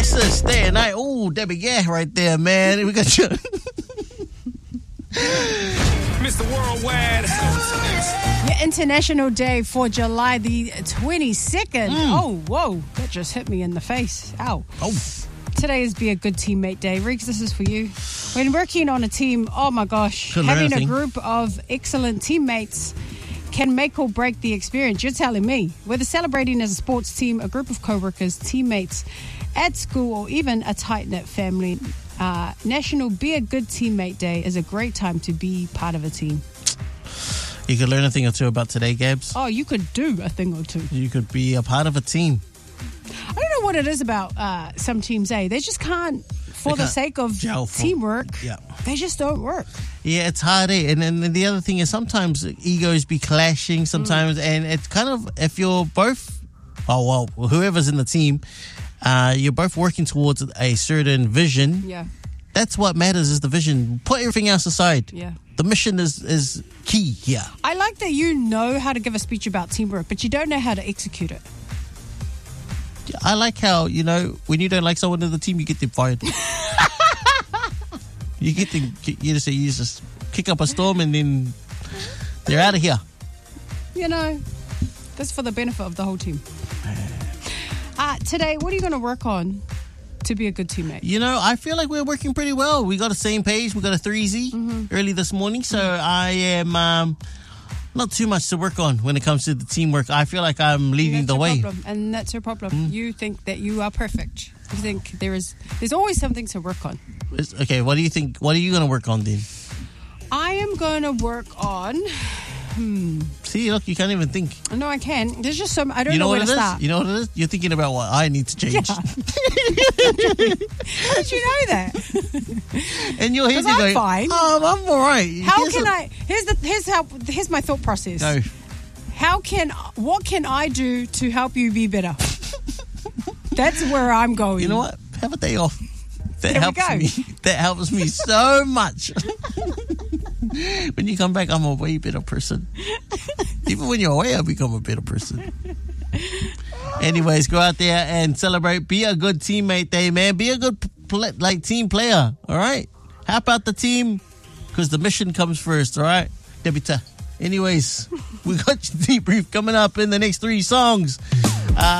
Alexis, day and night. Oh, Debbie Gah right there, man. We got you. Mr. Worldwide. Yeah, International Day for July the 22nd. Oh, whoa. That just hit me in the face. Ow. Oh. Today is Be a Good Teammate Day. Riggs, this is for you. When working on a team, oh my gosh, Couldn't having learn a a group of excellent teammates can make or break the experience. You're telling me. Whether celebrating as a sports team, a group of co-workers, teammates at school, or even a tight-knit family, National Be a Good Teammate Day is a great time to be part of a team. You could learn a thing or two about today, Gabs. Oh, you could do a thing or two. You could be a part of a team. I don't know what it is about some teams, They just can't, for the sake of teamwork, they just don't work. Yeah, it's hard, And then the other thing is sometimes egos be clashing sometimes, and it's kind of, if you're both, whoever's in the team, you're both working towards a certain vision. Yeah. That's what matters, is the vision. Put everything else aside. Yeah. The mission is key here. I like that you know how to give a speech about teamwork, but you don't know how to execute it. I like how, when you don't like someone in the team, you get them fired. You just kick up a storm and then they're out of here. That's for the benefit of the whole team. Today, what are you going to work on to be a good teammate? I feel like we're working pretty well. We got the same page. We got a 3Z early this morning. So I am not too much to work on when it comes to the teamwork. I feel like I'm leading the way. And that's your problem. You think that you are perfect. You think there's always something to work on. Okay, what do you think? What are you going to work on then? I am going to work on... See, look, you can't even think. No, I can. There's just I don't know where to start. You know what it is? You're thinking about what I need to change. Yeah. How did you know that? And you're here going, fine. I'm all right. Here's my thought process. Go. What can I do to help you be better? That's where I'm going. You know what? Have a day off. That There helps we me. That helps me so much. When you come back, I'm a way better person. Even when you're away, I become a better person. Anyways, go out there and celebrate. Be a good teammate day, man. Be a good team player, all right? Help out the team because the mission comes first, all right? Debita. Anyways, we got your debrief coming up in the next 3 songs.